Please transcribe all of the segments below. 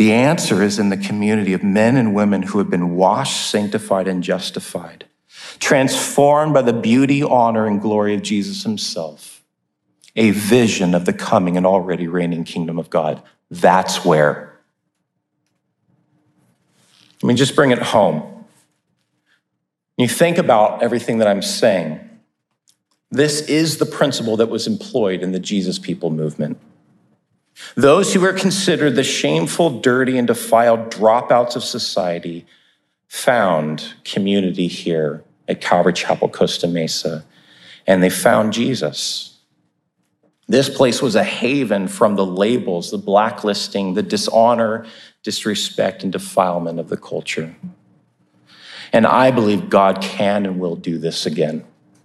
The answer is in the community of men and women who have been washed, sanctified, and justified, transformed by the beauty, honor, and glory of Jesus himself, a vision of the coming and already reigning kingdom of God. That's where. Let me just bring it home. You think about everything that I'm saying. This is the principle that was employed in the Jesus People movement. Those who were considered the shameful, dirty, and defiled dropouts of society found community here at Calvary Chapel, Costa Mesa, and they found Jesus. This place was a haven from the labels, the blacklisting, the dishonor, disrespect, and defilement of the culture. And I believe God can and will do this again.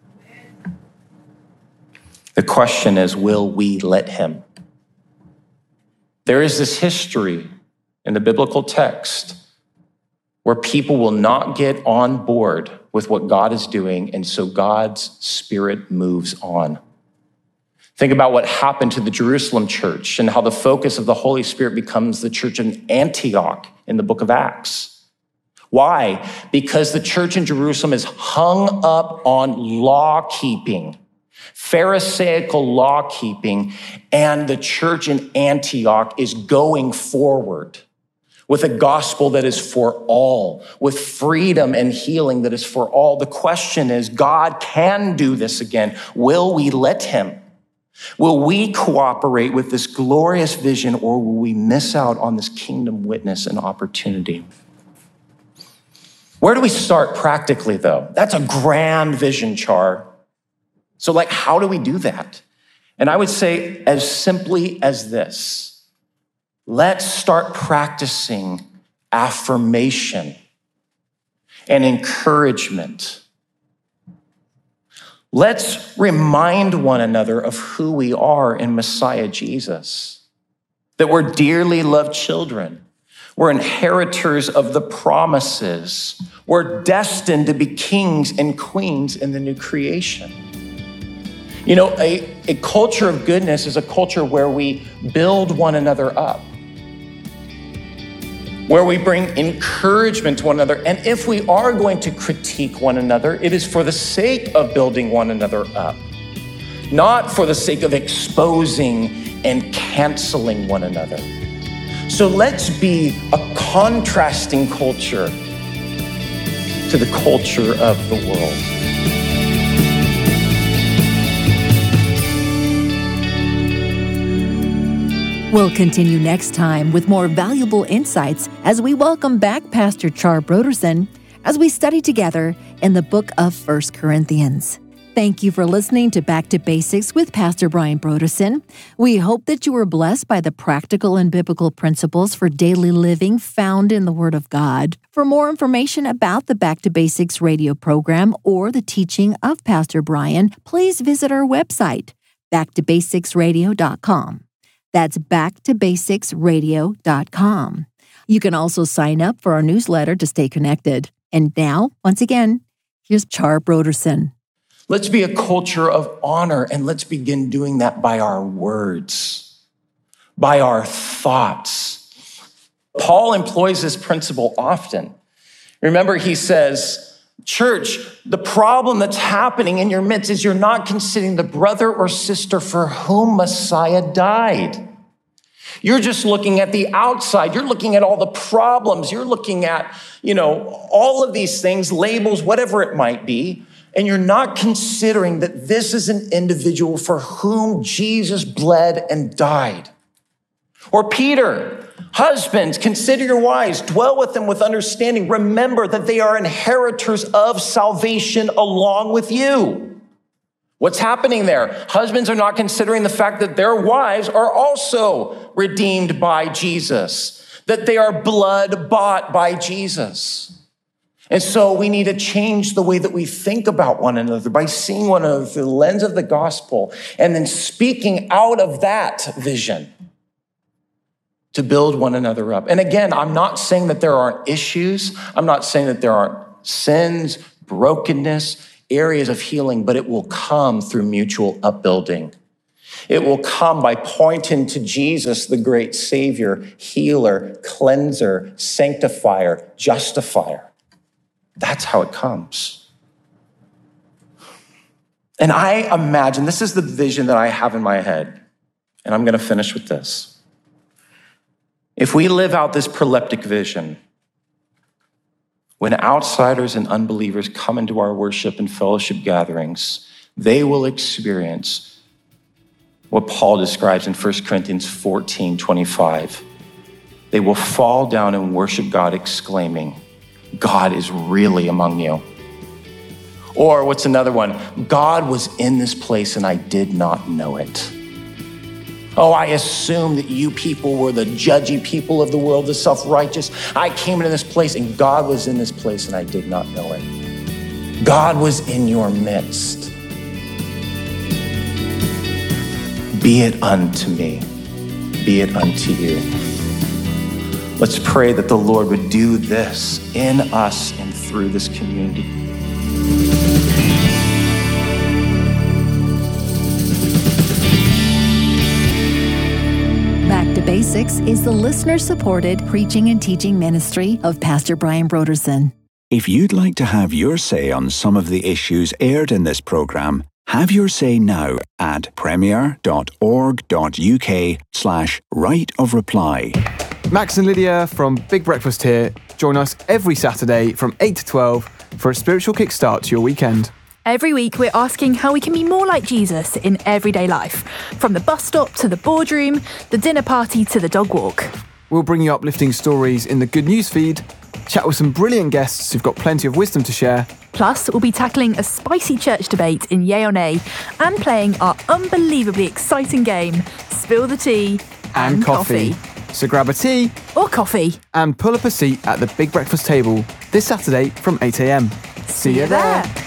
The question is, will we let him? There is this history in the biblical text where people will not get on board with what God is doing, and so God's Spirit moves on. Think about what happened to the Jerusalem church and how the focus of the Holy Spirit becomes the church in Antioch in the book of Acts. Why? Because the church in Jerusalem is hung up on law-keeping, Pharisaical law-keeping, and the church in Antioch is going forward with a gospel that is for all, with freedom and healing that is for all. The question is, God can do this again. Will we let him? Will we cooperate with this glorious vision, or will we miss out on this kingdom witness and opportunity? Where do we start practically, though? That's a grand vision, Char. So, how do we do that? And I would say as simply as this: let's start practicing affirmation and encouragement. Let's remind one another of who we are in Messiah Jesus, that we're dearly loved children. We're inheritors of the promises. We're destined to be kings and queens in the new creation. You know, a culture of goodness is a culture where we build one another up, where we bring encouragement to one another. And if we are going to critique one another, it is for the sake of building one another up, not for the sake of exposing and canceling one another. So let's be a contrasting culture to the culture of the world. We'll continue next time with more valuable insights as we welcome back Pastor Char Brodersen as we study together in the book of 1 Corinthians. Thank you for listening to Back to Basics with Pastor Brian Brodersen. We hope that you were blessed by the practical and biblical principles for daily living found in the Word of God. For more information about the Back to Basics radio program or the teaching of Pastor Brian, please visit our website, backtobasicsradio.com. That's backtobasicsradio.com. You can also sign up for our newsletter to stay connected. And now, once again, here's Char Brodersen. Let's be a culture of honor, and let's begin doing that by our words, by our thoughts. Paul employs this principle often. Remember, he says, church, the problem that's happening in your midst is you're not considering the brother or sister for whom Messiah died. You're just looking at the outside. You're looking at all the problems. You're looking at, all of these things, labels, whatever it might be. And you're not considering that this is an individual for whom Jesus bled and died. Or Peter, husbands, consider your wives, dwell with them with understanding. Remember that they are inheritors of salvation along with you. What's happening there? Husbands are not considering the fact that their wives are also redeemed by Jesus, that they are blood bought by Jesus. And so we need to change the way that we think about one another by seeing one another through the lens of the gospel and then speaking out of that vision to build one another up. And again, I'm not saying that there aren't issues. I'm not saying that there aren't sins, brokenness, areas of healing, but it will come through mutual upbuilding. It will come by pointing to Jesus, the great Savior, healer, cleanser, sanctifier, justifier. That's how it comes. And I imagine, this is the vision that I have in my head, and I'm going to finish with this. If we live out this proleptic vision, when outsiders and unbelievers come into our worship and fellowship gatherings, they will experience what Paul describes in 1 Corinthians 14:25. They will fall down and worship God, exclaiming, God is really among you. Or what's another one? God was in this place and I did not know it. Oh, I assumed that you people were the judgy people of the world, the self-righteous. I came into this place and God was in this place and I did not know it. God was in your midst. Be it unto me, be it unto you. Let's pray that the Lord would do this in us and through this community. Back to Basics is the listener-supported preaching and teaching ministry of Pastor Brian Brodersen. If you'd like to have your say on some of the issues aired in this programme, have your say now at premier.org.uk/right of reply. Max and Lydia from Big Breakfast here. Join us every Saturday from 8 to 12 for a spiritual kickstart to your weekend. Every week, we're asking how we can be more like Jesus in everyday life, from the bus stop to the boardroom, the dinner party to the dog walk. We'll bring you uplifting stories in the Good News feed, chat with some brilliant guests who've got plenty of wisdom to share. Plus, we'll be tackling a spicy church debate in Yay or Nay and playing our unbelievably exciting game, Spill the Tea and Coffee. So grab a tea or coffee and pull up a seat at the Big Breakfast table this Saturday from 8 a.m. See you there.